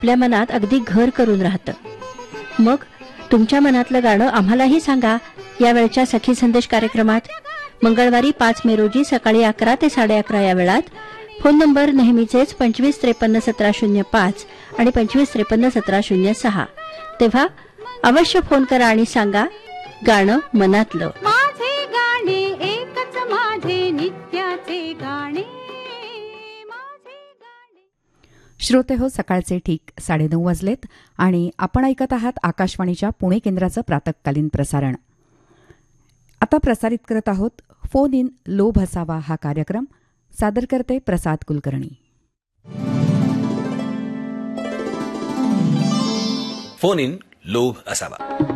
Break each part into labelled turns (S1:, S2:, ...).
S1: आपल्या मनात अगदी घर करून राहतं. मग तुमच्या मनातलं गाणं आम्हालाही सांगा या वेळच्या सखी संदेश कार्यक्रमात. मंगळवारी 5 मे रोजी सकाळी 11 ते 11:30 या वेळात. फोन नंबर नेहमीचेच 25531705 आणि 25531706. तेव्हा अवश्य फोन करा आणि सांगा गाणं मनातलं.
S2: माझे गाणे एकच माझे नित्याचे गाणे.
S3: श्रोते हो, सकाळचे ठीक 9:30 वाजलेत आणि आपण ऐकत आहात आकाशवाणीच्या पुणे केंद्राचं प्रातःकालीन प्रसारण. आता प्रसारित करत आहोत फोन इन लोभ असावा हा कार्यक्रम. सादर करते प्रसाद कुलकर्णी.
S4: फोन इन लोभ असावा.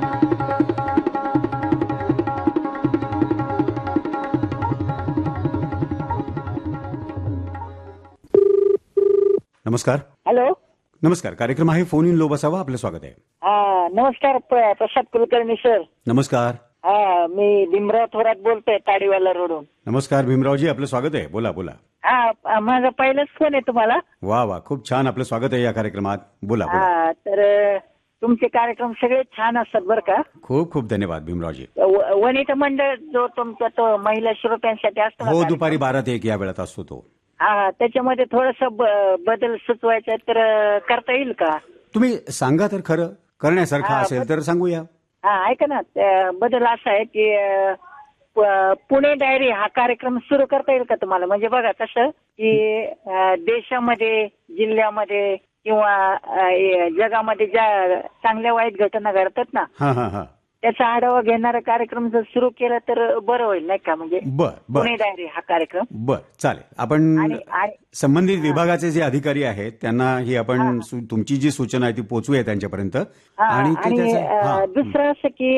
S5: नमस्कार.
S6: हॅलो.
S5: नमस्कार. कार्यक्रम आहे फोन इन लोभ असावा. आपलं स्वागत आहे.
S6: नमस्कार प्रसाद कुलकर्णी सर.
S5: नमस्कार.
S6: मी भीमराव थोरात बोलतोय ताडीवाला रोडून.
S5: नमस्कार भीमरावजी, आपलं स्वागत आहे. बोला बोला.
S6: माझा पहिलाच फोन आहे तुम्हाला.
S5: वा वा, खूप छान. आपलं स्वागत आहे या कार्यक्रमात. बोला बोला.
S6: तर तुमचे कार्यक्रम सगळे छान असतात बरं का.
S5: खूप खूप धन्यवाद भीमरावजी.
S6: वनिता मंडळ जो तुमचा तो महिला श्रोत्यांसाठी असतो
S5: हो, दुपारी 12 ते 1 या वेळात असतो तो.
S6: त्याच्यामध्ये थोडस बदल सुचवायचा तर करता येईल का?
S5: तुम्ही सांगा तर खरं. करण्यासारखं असेल तर सांगूया.
S6: ऐका ना, बदल असा आहे की पुणे डायरी हा कार्यक्रम सुरू करता येईल का तुम्हाला? म्हणजे बघा कसं की देशामध्ये, जिल्ह्यामध्ये किंवा जगामध्ये ज्या चांगल्या वाईट घटना घडतात ना, त्याचा आढावा घेणारा कार्यक्रम जर सुरू केला तर बरं होईल नाही का? म्हणजे पुणे डायरी हा कार्यक्रम.
S5: बर, चालेल. आपण संबंधित विभागाचे जे अधिकारी आहेत त्यांना ही आपण तुमची जी सूचना आहे ती पोहोचूया त्यांच्यापर्यंत. आणि
S6: दुसरं असं की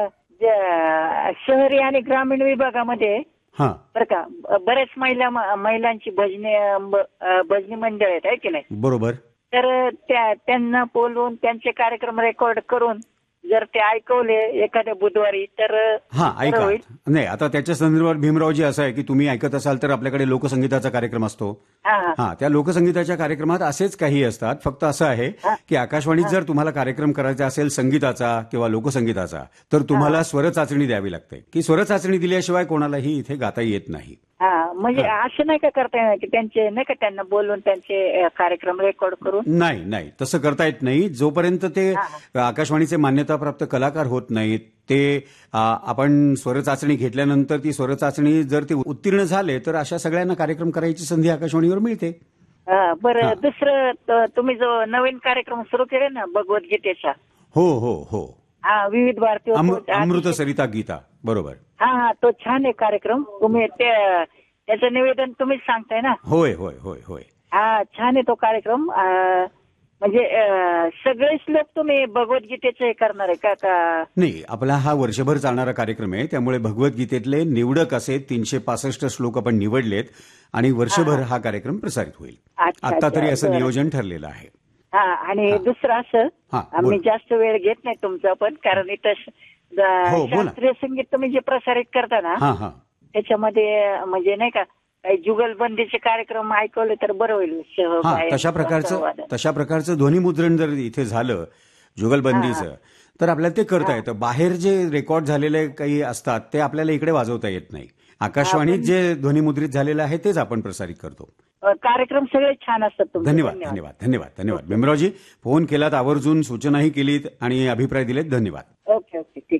S6: शहरी आणि ग्रामीण विभागामध्ये बरं का बरेच महिलांची भजनी मंडळ आहेत आहे की नाही?
S5: बरोबर.
S6: तर त्यांना बोलवून त्यांचे कार्यक्रम रेकॉर्ड करून जर ते ऐकवले एखाद्या बुधवारी तर
S5: ऐका. नाही, आता त्याच्या संदर्भात भीमरावजी असं आहे की तुम्ही ऐकत असाल तर आपल्याकडे लोकसंगीताचा कार्यक्रम असतो. त्या लोकसंगीताच्या कार्यक्रमात असेच काही असतात. फक्त असं आहे की आकाशवाणीत जर तुम्हाला कार्यक्रम करायचा असेल संगीताचा किंवा लोकसंगीताचा तर तुम्हाला स्वर चाचणी द्यावी लागते की स्वर चाचणी दिल्याशिवाय कोणालाही इथे गाता येत नाही.
S6: म्हणजे असं नाही का करता येणार की त्यांचे नाही का त्यांना बोलून त्यांचे कार्यक्रम रेकॉर्ड करून?
S5: नाही, तसं करता येत नाही. जोपर्यंत ते आकाशवाणीचे मान्यताप्राप्त कलाकार होत नाहीत, ते आपण स्वर चाचणी घेतल्यानंतर ती स्वर चाचणी जर ते उत्तीर्ण झाले तर अशा सगळ्यांना कार्यक्रम करायची संधी आकाशवाणीवर मिळते.
S6: बरं, दुसरं तुम्ही जो नवीन कार्यक्रम सुरू केले ना भगवद्गीतेचा.
S5: हो.
S6: विविध भारती
S5: अमृत सरिता गीता. बरोबर.
S6: तो छान आहे कार्यक्रम. तुम्ही त्याचं निवेदन तुम्हीच सांगताय ना?
S5: होय.
S6: छान आहे तो कार्यक्रम. म्हणजे सगळेच लोक तुम्ही भगवद्गीतेचं हे करणार आहे का? नाही,
S5: आपला हा वर्षभर चालणारा कार्यक्रम आहे. त्यामुळे भगवद्गीतेतले निवडक असे 365 श्लोक आपण निवडलेत आणि वर्षभर हा कार्यक्रम प्रसारित होईल. आता तरी असं नियोजन ठरलेलं आहे.
S6: आणि दुसरं असं, आम्ही जास्त वेळ घेत नाही तुमचा पण, कारण इथं शास्त्रीय संगीत तुम्ही जे प्रसारित करता ना त्याच्यामध्ये म्हणजे नाही का काही जुगलबंदीचे कार्यक्रम ऐकवले तर बरं होईल.
S5: तशा प्रकारचं ध्वनिमुद्रण जर इथे झालं जुगलबंदीचं तर आपल्याला ते करता येतं. बाहेर जे रेकॉर्ड झालेले काही असतात ते आपल्याला इकडे वाजवता येत नाही. आकाशवाणीत जे ध्वनिमुद्रित झालेलं आहे तेच आपण प्रसारित करतो.
S6: कार्यक्रम सगळे छान असतात.
S5: धन्यवाद भीमरावजी. फोन केलात, आवर्जून सूचनाही केलीत आणि अभिप्राय दिलेत. धन्यवाद.
S6: ओके, ठीक.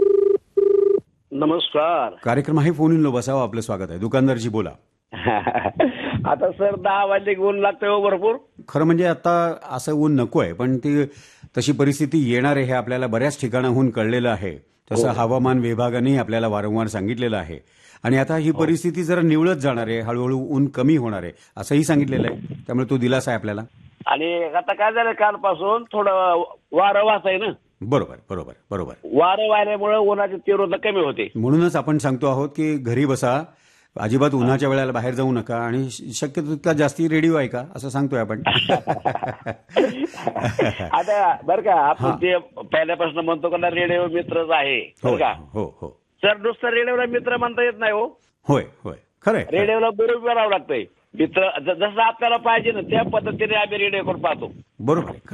S7: नमस्कार.
S5: कार्यक्रम आहे फोन इन लोभ असावा. आपलं स्वागत आहे. दुकानदारजी बोला.
S7: आता सर 10 वाजले ऊन लागतंय भरपूर.
S5: खरं म्हणजे आता असं ऊन नको आहे, पण ती तशी परिस्थिती येणार आहे हे आपल्याला बऱ्याच ठिकाणाहून कळलेलं आहे. तसं हवामान विभागानेही आपल्याला वारंवार सांगितलेलं आहे. आणि आता ही परिस्थिती जरा निवळत जाणार आहे, हळूहळू ऊन कमी होणार आहे असंही सांगितलेलं आहे. त्यामुळे तो दिलासा आहे आपल्याला.
S7: आणि आता काय झालं, कालपासून थोडं वारं वाहत आहे ना.
S5: बरोबर.
S7: वारं वाहिल्यामुळे उन्हाची तीव्रता कमी होते.
S5: म्हणूनच आपण सांगतो आहोत की घरी बसा, अजिबात उन्हाच्या वेळेला बाहेर जाऊ नका आणि शक्यतो तितका जास्ती रेडिओ ऐका असं सांगतोय आपण.
S7: आता बरं का आपण ते पहिल्यापासून म्हणतो का रेडिओ मित्रच आहे बरं का.
S5: हो.
S7: सर नुसतं रेडिओला मित्र म्हणता येत नाही.
S5: होय खरंय.
S7: रेडिओला बरोबर करावं लागतंय मित्र. जसं आपल्याला पाहिजे ना त्या पद्धतीने आम्ही रेडिओ करून पाहतो.
S5: बरोबर.